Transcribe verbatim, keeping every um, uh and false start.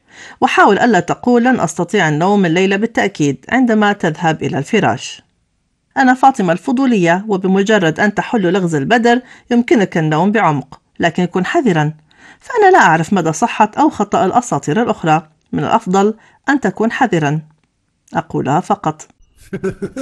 وحاول ألا تقول لن أستطيع النوم الليلة بالتأكيد عندما تذهب إلى الفراش. أنا فاطمة الفضولية، وبمجرد أن تحل لغز البدر يمكنك النوم بعمق، لكن كن حذرا، فأنا لا أعرف مدى صحة أو خطأ الأساطير الأخرى. من الأفضل أن تكون حذرا. أقولها فقط.